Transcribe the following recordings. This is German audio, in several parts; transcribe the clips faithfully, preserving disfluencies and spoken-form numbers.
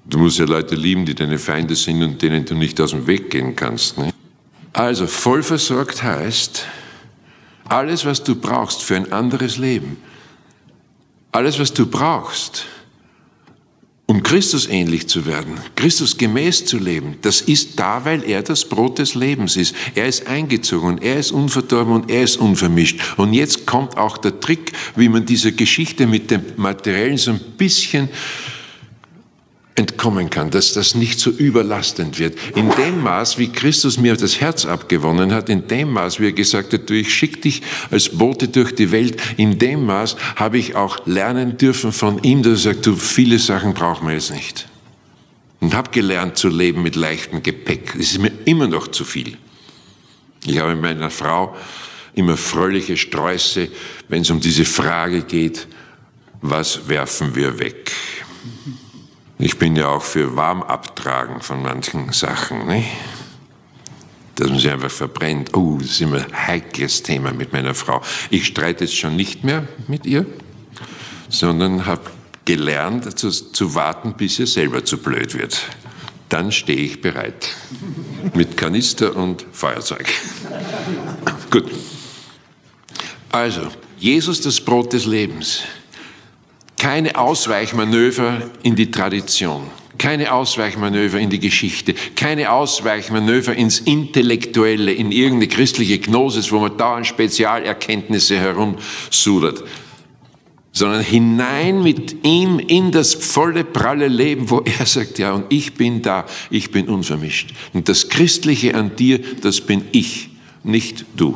Du musst ja Leute lieben, die deine Feinde sind und denen du nicht aus dem Weg gehen kannst. Ne? Also vollversorgt heißt, alles, was du brauchst für ein anderes Leben, alles, was du brauchst, um Christus ähnlich zu werden, Christus gemäß zu leben, das ist da, weil er das Brot des Lebens ist. Er ist eingezogen und er ist unverdorben und er ist unvermischt. Und jetzt kommt auch der Trick, wie man dieser Geschichte mit dem Materiellen so ein bisschen entkommen kann, dass das nicht so überlastend wird. In dem Maß, wie Christus mir das Herz abgewonnen hat, in dem Maß, wie er gesagt hat, du, ich schicke dich als Bote durch die Welt, in dem Maß habe ich auch lernen dürfen von ihm, dass er sagt, du, viele Sachen brauchen wir jetzt nicht. Und habe gelernt zu leben mit leichtem Gepäck. Das ist mir immer noch zu viel. Ich habe mit meiner Frau immer fröhliche Sträuße, wenn es um diese Frage geht, was werfen wir weg? Ich bin ja auch für Warmabtragen von manchen Sachen, ne? Dass man sie einfach verbrennt. Oh, das ist immer ein heikles Thema mit meiner Frau. Ich streite jetzt schon nicht mehr mit ihr, sondern habe gelernt, zu, zu warten, bis ihr selber zu blöd wird. Dann stehe ich bereit. Mit Kanister und Feuerzeug. Gut. Also, Jesus, das Brot des Lebens. Keine Ausweichmanöver in die Tradition, keine Ausweichmanöver in die Geschichte, keine Ausweichmanöver ins Intellektuelle, in irgendeine christliche Gnosis, wo man dauernd Spezialerkenntnisse herumsudert, sondern hinein mit ihm in das volle, pralle Leben, wo er sagt, ja, und ich bin da, ich bin unvermischt. Und das Christliche an dir, das bin ich, nicht du.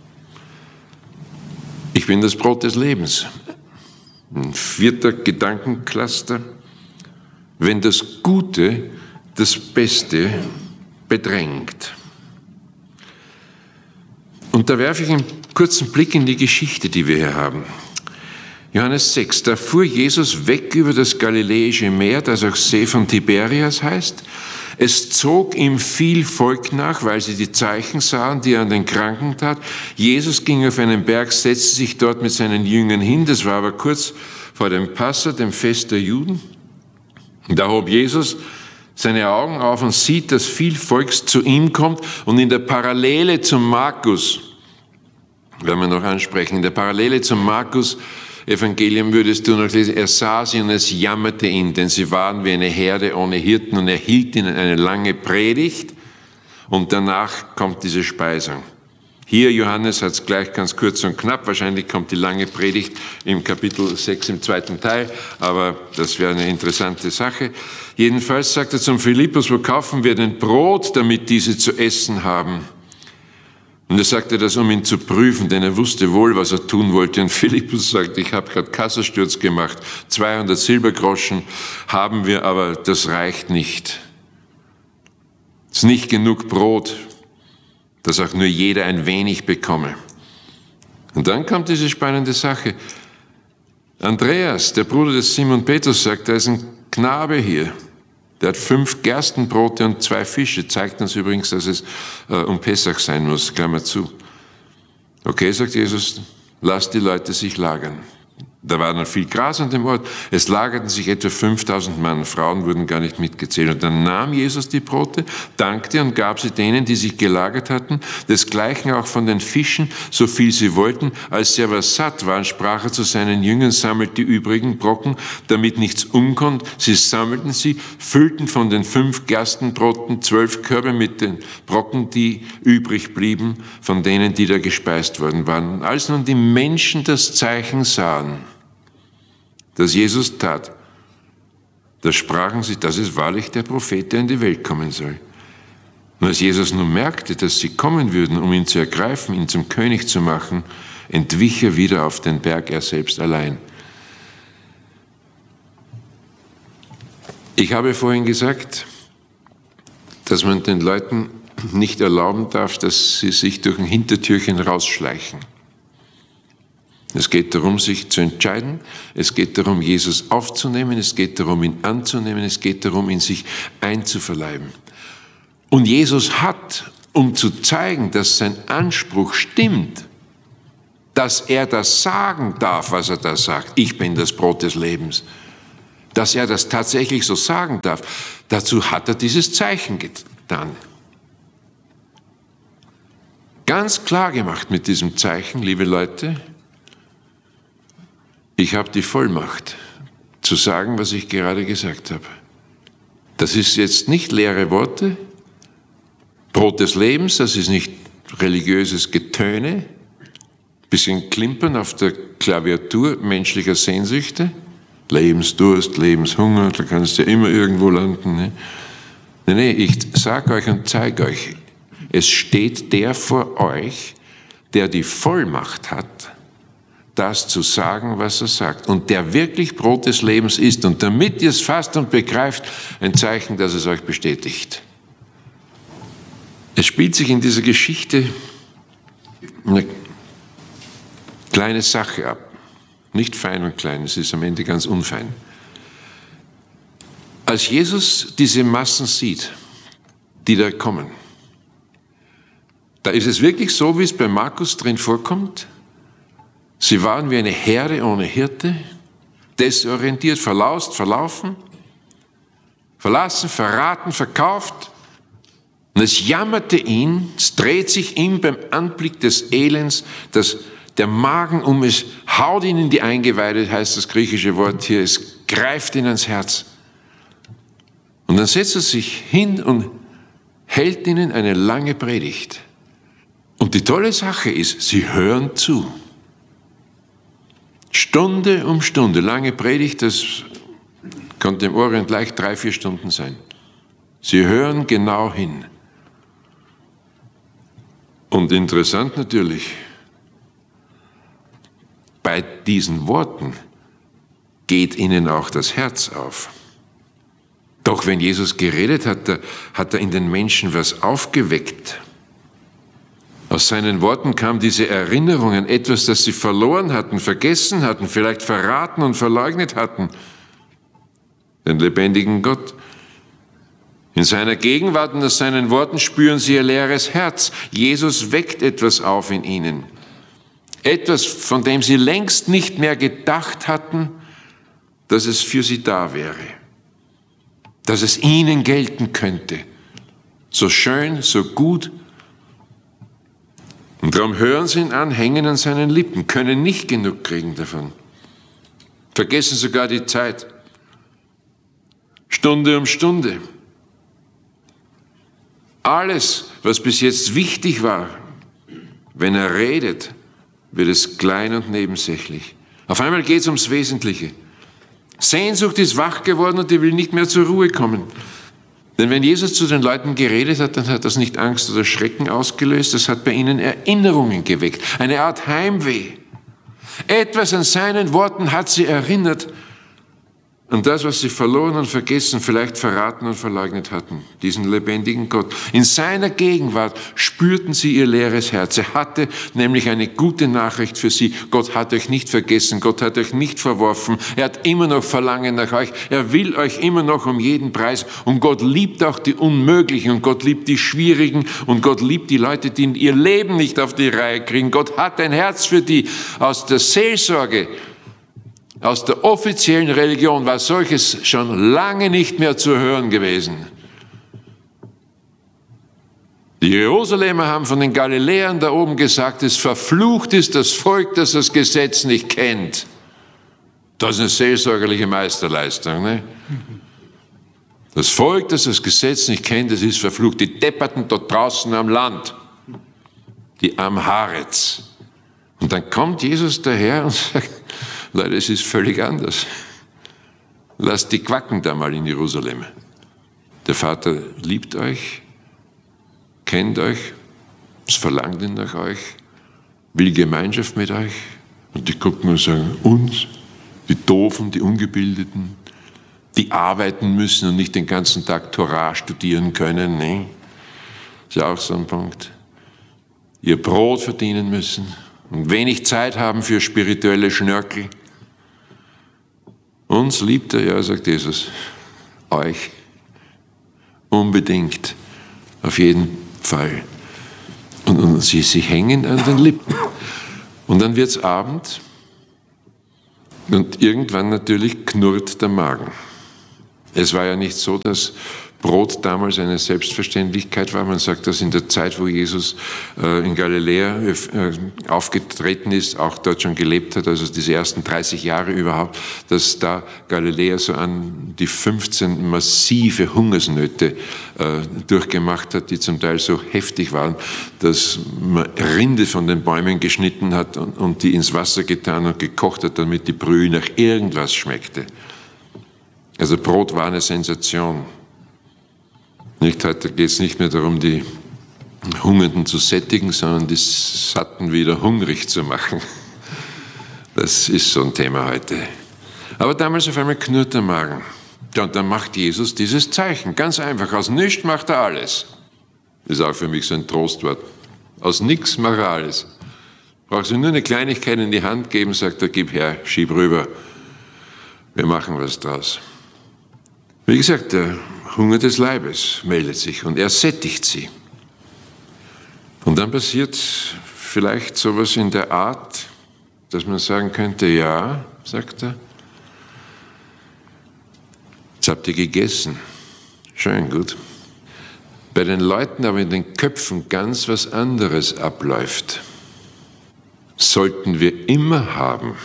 Ich bin das Brot des Lebens. Ein vierter Gedankencluster, wenn das Gute das Beste bedrängt. Und da werfe ich einen kurzen Blick in die Geschichte, die wir hier haben. Johannes sechs, da fuhr Jesus weg über das Galiläische Meer, das auch See von Tiberias heißt. Es zog ihm viel Volk nach, weil sie die Zeichen sahen, die er an den Kranken tat. Jesus ging auf einen Berg, setzte sich dort mit seinen Jüngern hin. Das war aber kurz vor dem Passa, dem Fest der Juden. Da hob Jesus seine Augen auf und sieht, dass viel Volk zu ihm kommt. Und in der Parallele zum Markus, werden wir noch ansprechen, in der Parallele zum Markus Evangelium würdest du noch lesen, er sah sie und es jammerte ihn, denn sie waren wie eine Herde ohne Hirten und er hielt ihnen eine lange Predigt und danach kommt diese Speisung. Hier, Johannes hat es gleich ganz kurz und knapp, wahrscheinlich kommt die lange Predigt im Kapitel sechs im zweiten Teil, aber das wäre eine interessante Sache. Jedenfalls sagt er zum Philippus, wo kaufen wir denn Brot, damit diese zu essen haben? Und er sagte das, um ihn zu prüfen, denn er wusste wohl, was er tun wollte. Und Philippus sagte, ich habe gerade Kassensturz gemacht, zweihundert Silbergroschen haben wir, aber das reicht nicht. Es ist nicht genug Brot, dass auch nur jeder ein wenig bekomme. Und dann kommt diese spannende Sache. Andreas, der Bruder des Simon Petrus, sagt, da ist ein Knabe hier. Der hat fünf Gerstenbrote und zwei Fische. Zeigt uns übrigens, dass es äh, um Pessach sein muss, Klammer zu. Okay, sagt Jesus, lasst die Leute sich lagern. Da war noch viel Gras an dem Ort. Es lagerten sich etwa fünftausend Mann. Frauen wurden gar nicht mitgezählt. Und dann nahm Jesus die Brote, dankte und gab sie denen, die sich gelagert hatten. Desgleichen auch von den Fischen, so viel sie wollten. Als sie aber satt waren, sprach er zu seinen Jüngern, sammelt die übrigen Brocken, damit nichts umkommt. Sie sammelten sie, füllten von den fünf Gerstenbroten zwölf Körbe mit den Brocken, die übrig blieben, von denen, die da gespeist worden waren. Und als nun die Menschen das Zeichen sahen, das Jesus tat, da sprachen sie, das ist wahrlich der Prophet, der in die Welt kommen soll. Und als Jesus nun merkte, dass sie kommen würden, um ihn zu ergreifen, ihn zum König zu machen, entwich er wieder auf den Berg, er selbst allein. Ich habe vorhin gesagt, dass man den Leuten nicht erlauben darf, dass sie sich durch ein Hintertürchen rausschleichen. Es geht darum, sich zu entscheiden. Es geht darum, Jesus aufzunehmen. Es geht darum, ihn anzunehmen. Es geht darum, ihn sich einzuverleiben. Und Jesus hat, um zu zeigen, dass sein Anspruch stimmt, dass er das sagen darf, was er da sagt. Ich bin das Brot des Lebens. dass er das tatsächlich so sagen darf. Dazu hat er dieses Zeichen getan. Ganz klar gemacht mit diesem Zeichen, liebe Leute, ich habe die Vollmacht zu sagen, was ich gerade gesagt habe. Das ist jetzt nicht leere Worte, Brot des Lebens, das ist nicht religiöses Getöne, bisschen Klimpern auf der Klaviatur menschlicher Sehnsüchte, Lebensdurst, Lebenshunger, da kannst du ja immer irgendwo landen. Ne? Nee, nee, ich sage euch und zeige euch, es steht der vor euch, der die Vollmacht hat, das zu sagen, was er sagt, und der wirklich Brot des Lebens ist. Und damit ihr es fasst und begreift, ein Zeichen, dass es euch bestätigt. Es spielt sich in dieser Geschichte eine kleine Sache ab. Nicht fein und klein, es ist am Ende ganz unfein. Als Jesus diese Massen sieht, die da kommen, da ist es wirklich so, wie es bei Markus drin vorkommt. Sie waren wie eine Herde ohne Hirte, desorientiert, verlaust, verlaufen, verlassen, verraten, verkauft. Und es jammerte ihn, es dreht sich ihm beim Anblick des Elends, dass der Magen um es, haut ihn in die Eingeweide, heißt das griechische Wort hier, es greift ihn ans Herz. Und dann setzt er sich hin und hält ihnen eine lange Predigt. Und die tolle Sache ist, sie hören zu. Stunde um Stunde, lange Predigt, das konnte im Orient leicht drei, vier Stunden sein. Sie hören genau hin. Und interessant natürlich, bei diesen Worten geht ihnen auch das Herz auf. Doch wenn Jesus geredet hat, hat er in den Menschen was aufgeweckt. Aus seinen Worten kam diese Erinnerung an etwas, das sie verloren hatten, vergessen hatten, vielleicht verraten und verleugnet hatten. Den lebendigen Gott. In seiner Gegenwart und aus seinen Worten spüren sie ihr leeres Herz. Jesus weckt etwas auf in ihnen. Etwas, von dem sie längst nicht mehr gedacht hatten, dass es für sie da wäre. Dass es ihnen gelten könnte. So schön, so gut. Und darum hören sie ihn an, hängen an seinen Lippen, können nicht genug kriegen davon. Vergessen sogar die Zeit. Stunde um Stunde. Alles, was bis jetzt wichtig war, wenn er redet, wird es klein und nebensächlich. Auf einmal geht es ums Wesentliche. Sehnsucht ist wach geworden und die will nicht mehr zur Ruhe kommen. Denn wenn Jesus zu den Leuten geredet hat, dann hat das nicht Angst oder Schrecken ausgelöst, das hat bei ihnen Erinnerungen geweckt, eine Art Heimweh. Etwas an seinen Worten hat sie erinnert an das, was sie verloren und vergessen, vielleicht verraten und verleugnet hatten, diesen lebendigen Gott. In seiner Gegenwart spürten sie ihr leeres Herz. Er hatte nämlich eine gute Nachricht für sie. Gott hat euch nicht vergessen, Gott hat euch nicht verworfen. Er hat immer noch Verlangen nach euch. Er will euch immer noch um jeden Preis. Und Gott liebt auch die Unmöglichen und Gott liebt die Schwierigen und Gott liebt die Leute, die ihr Leben nicht auf die Reihe kriegen. Gott hat ein Herz für die. Aus der Seelsorge, aus der offiziellen Religion war solches schon lange nicht mehr zu hören gewesen. Die Jerusalemer haben von den Galiläern da oben gesagt, es verflucht ist das Volk, das das Gesetz nicht kennt. Das ist eine seelsorgerliche Meisterleistung. Ne? Das Volk, das das Gesetz nicht kennt, das ist verflucht. Die Depperten dort draußen am Land, die am Haaretz. Und dann kommt Jesus daher und sagt, Leute, es ist völlig anders. Lasst die Quacken da mal in Jerusalem. Der Vater liebt euch, kennt euch, es verlangt ihn nach euch, will Gemeinschaft mit euch. Und die gucken und sagen, uns, die Doofen, die Ungebildeten, die arbeiten müssen und nicht den ganzen Tag Torah studieren können. Nee, ist ja auch so ein Punkt. Ihr Brot verdienen müssen und wenig Zeit haben für spirituelle Schnörkel. Uns liebt er, ja, sagt Jesus, euch unbedingt, auf jeden Fall. Und, und sie, sie hängen an den Lippen. Und dann wird es Abend und irgendwann natürlich knurrt der Magen. Es war ja nicht so, dass Brot damals eine Selbstverständlichkeit war. Man sagt, dass in der Zeit, wo Jesus äh, in Galiläa äh, aufgetreten ist, auch dort schon gelebt hat, also diese ersten dreißig Jahre überhaupt, dass da Galiläa so an die fünfzehn massive Hungersnöte äh, durchgemacht hat, die zum Teil so heftig waren, dass man Rinde von den Bäumen geschnitten hat und, und die ins Wasser getan und gekocht hat, damit die Brühe nach irgendwas schmeckte. Also Brot war eine Sensation. Nicht, heute geht es nicht mehr darum, die Hungernden zu sättigen, sondern die Satten wieder hungrig zu machen. Das ist so ein Thema heute. Aber damals auf einmal knurrt der Magen. Ja, und dann macht Jesus dieses Zeichen. Ganz einfach. Aus nichts macht er alles. Das ist auch für mich so ein Trostwort. Aus nichts macht er alles. Brauchst du nur eine Kleinigkeit in die Hand geben, sagt er, gib her, schieb rüber. Wir machen was draus. Wie gesagt, der Hunger des Leibes meldet sich und er sättigt sie. Und dann passiert vielleicht sowas in der Art, dass man sagen könnte, ja, sagt er, jetzt habt ihr gegessen. Schön, gut. Bei den Leuten aber in den Köpfen ganz was anderes abläuft. Sollten wir immer haben.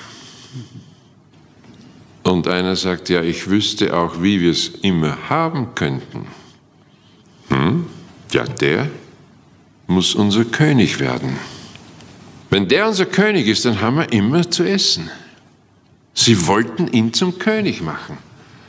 Und einer sagt, ja, ich wüsste auch, wie wir es immer haben könnten. Hm? Ja, der muss unser König werden. Wenn der unser König ist, dann haben wir immer zu essen. Sie wollten ihn zum König machen.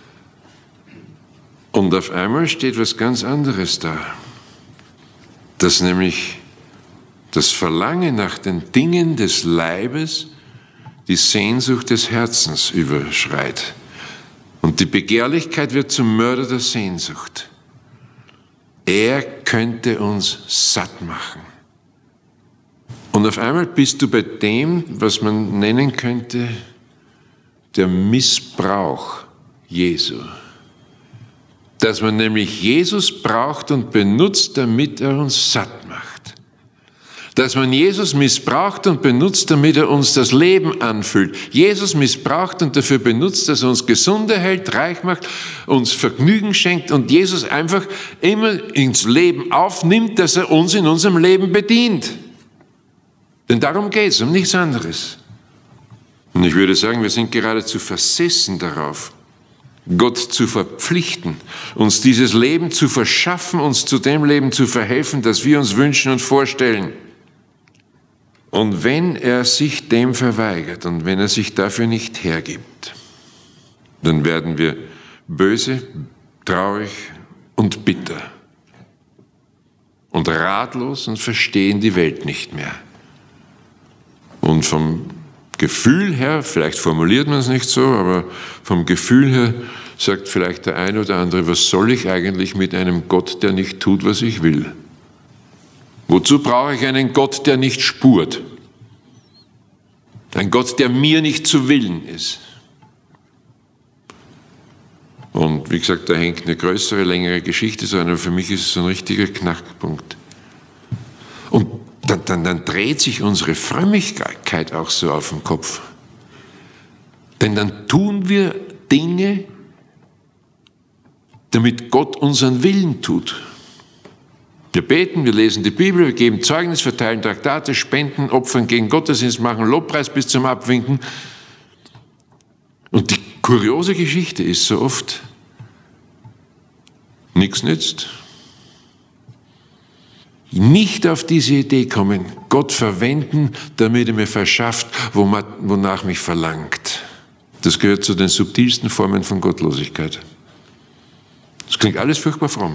Und auf einmal steht was ganz anderes da. Dass nämlich das Verlangen nach den Dingen des Leibes die Sehnsucht des Herzens überschreit. Und die Begehrlichkeit wird zum Mörder der Sehnsucht. Er könnte uns satt machen. Und auf einmal bist du bei dem, was man nennen könnte, der Missbrauch Jesu. Dass man nämlich Jesus braucht und benutzt, damit er uns satt macht. Dass man Jesus missbraucht und benutzt, damit er uns das Leben anfüllt. Jesus missbraucht und dafür benutzt, dass er uns gesund erhält, reich macht, uns Vergnügen schenkt und Jesus einfach immer ins Leben aufnimmt, dass er uns in unserem Leben bedient. Denn darum geht es, um nichts anderes. Und ich würde sagen, wir sind geradezu versessen darauf, Gott zu verpflichten, uns dieses Leben zu verschaffen, uns zu dem Leben zu verhelfen, das wir uns wünschen und vorstellen. Und wenn er sich dem verweigert und wenn er sich dafür nicht hergibt, dann werden wir böse, traurig und bitter und ratlos und verstehen die Welt nicht mehr. Und vom Gefühl her, vielleicht formuliert man es nicht so, aber vom Gefühl her sagt vielleicht der eine oder andere, was soll ich eigentlich mit einem Gott, der nicht tut, was ich will? Wozu brauche ich einen Gott, der nicht spurt? Ein Gott, der mir nicht zu Willen ist. Und wie gesagt, da hängt eine größere, längere Geschichte dran, aber für mich ist es so ein richtiger Knackpunkt. Und dann, dann, dann dreht sich unsere Frömmigkeit auch so auf den Kopf. Denn dann tun wir Dinge, damit Gott unseren Willen tut. Wir beten, wir lesen die Bibel, wir geben Zeugnis, verteilen Traktate, spenden, opfern gegen Gottesdienst, machen Lobpreis bis zum Abwinken. Und die kuriose Geschichte ist so oft, nichts nützt. Nicht auf diese Idee kommen, Gott verwenden, damit er mir verschafft, wonach mich verlangt. Das gehört zu den subtilsten Formen von Gottlosigkeit. Das klingt alles furchtbar fromm.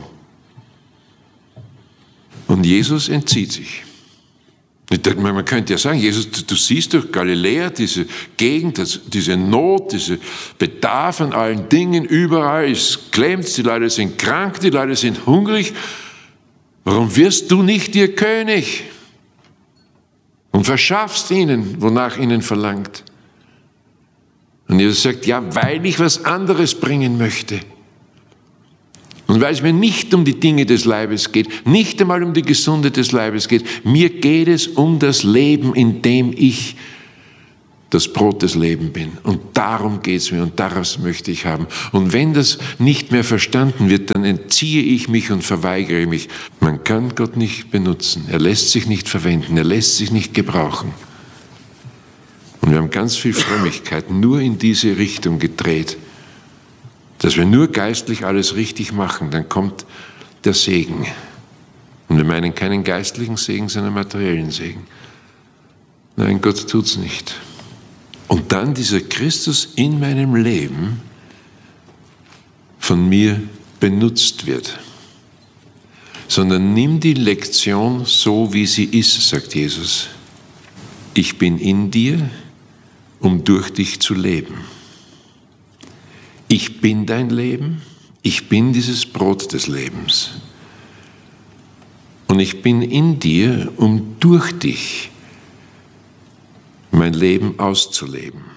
Und Jesus entzieht sich. Man könnte ja sagen, Jesus, du siehst doch Galiläa, diese Gegend, diese Not, diese Bedarf an allen Dingen, überall ist klemmt, die Leute sind krank, die Leute sind hungrig. Warum wirst du nicht ihr König und verschaffst ihnen, wonach ihnen verlangt? Und Jesus sagt, ja, weil ich was anderes bringen möchte. Und weil es mir nicht um die Dinge des Leibes geht, nicht einmal um die Gesundheit des Leibes geht, mir geht es um das Leben, in dem ich das Brot des Lebens bin. Und darum geht es mir und daraus möchte ich haben. Und wenn das nicht mehr verstanden wird, dann entziehe ich mich und verweigere mich. Man kann Gott nicht benutzen. Er lässt sich nicht verwenden. Er lässt sich nicht gebrauchen. Und wir haben ganz viel Frömmigkeit nur in diese Richtung gedreht, dass wir nur geistlich alles richtig machen, dann kommt der Segen. Und wir meinen keinen geistlichen Segen, sondern materiellen Segen. Nein, Gott tut's nicht. Und dann dieser Christus in meinem Leben von mir benutzt wird. Sondern nimm die Lektion so, wie sie ist, sagt Jesus. Ich bin in dir, um durch dich zu leben. Ich bin dein Leben, ich bin dieses Brot des Lebens. Und ich bin in dir, um durch dich mein Leben auszuleben.